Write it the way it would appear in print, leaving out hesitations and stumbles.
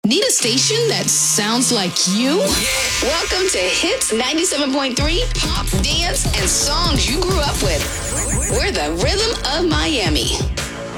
Need a station that sounds like you? Welcome to Hits 97.3, pop, dance, and songs you grew up with. We're the rhythm of Miami.